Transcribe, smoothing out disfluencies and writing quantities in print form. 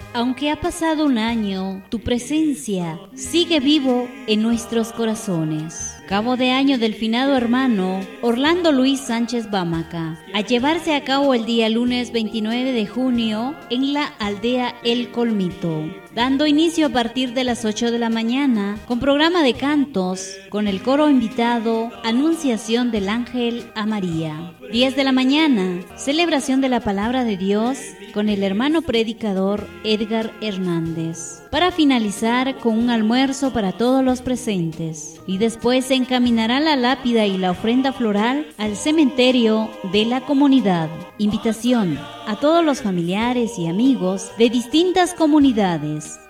Aunque ha pasado un año, tu presencia sigue vivo en nuestros corazones. Cabo de año del finado hermano Orlando Luis Sánchez Bámaca, a llevarse a cabo el día lunes 29 de junio en la aldea El Colmito, dando inicio a partir de las 8 de la mañana con programa de cantos, con el coro invitado Anunciación del Ángel a María. 10 de la mañana, celebración de la Palabra de Dios con el hermano predicador Edgar Hernández, para finalizar con un almuerzo para todos los presentes, y después se encaminará la lápida y la ofrenda floral al cementerio de la comunidad. Invitación a todos los familiares y amigos de distintas comunidades.